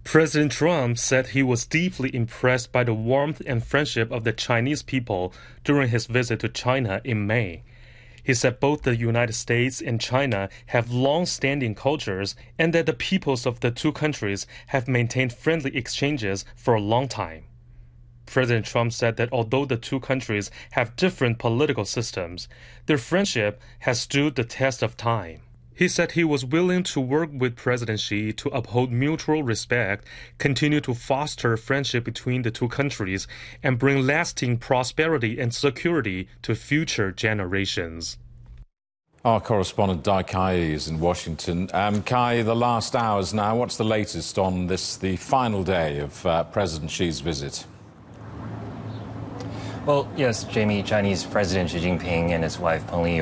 President Trump said he was deeply impressed by the warmth and friendship of the Chinese people during his visit to China in May. He said both the United States and China have long-standing cultures and that the peoples of the two countries have maintained friendly exchanges for a long time. President Trump said that although the two countries have different political systems, their friendship has stood the test of time. He said he was willing to work with President Xi to uphold mutual respect, continue to foster friendship between the two countries, and bring lasting prosperity and security to future generations. Our correspondent Dai Kai is in Washington. Kai, the last hours now, what's the latest on this, the final day of President Xi's visit? Well, yes, Jamie, Chinese President Xi Jinping and his wife Peng Li